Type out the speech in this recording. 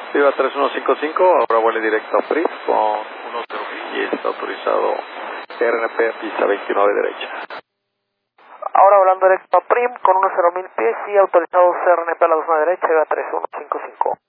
Viva 3155, ahora vuele directo a PRIP con 10 y está autorizado RNP pista 29 derecha. Ahora volando directo a PRIM con 10.000 pies y autorizado CRNP a la 2 derecha, Viva 3155.